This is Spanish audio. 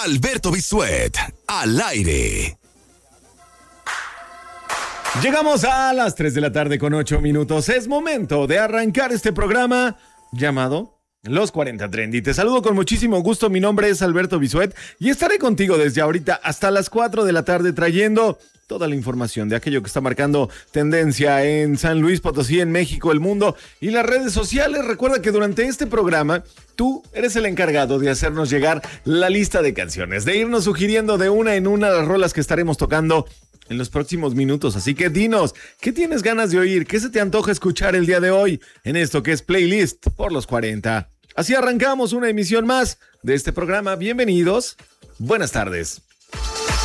Alberto Bisuet, al aire. Llegamos a las 3 de la tarde con 8 minutos. Es momento de arrancar este programa llamado Los 40 Trendy. Te saludo con muchísimo gusto. Mi nombre es Alberto Bisuet y estaré contigo desde ahorita hasta las 4 de la tarde trayendo toda la información de aquello que está marcando tendencia en San Luis Potosí, en México, el mundo y las redes sociales. Recuerda que durante este programa tú eres el encargado de hacernos llegar la lista de canciones, de irnos sugiriendo de una en una las rolas que estaremos tocando en los próximos minutos. Así que dinos, ¿qué tienes ganas de oír? ¿Qué se te antoja escuchar el día de hoy en esto que es Playlist por los 40? Así arrancamos una emisión más de este programa. Bienvenidos, buenas tardes.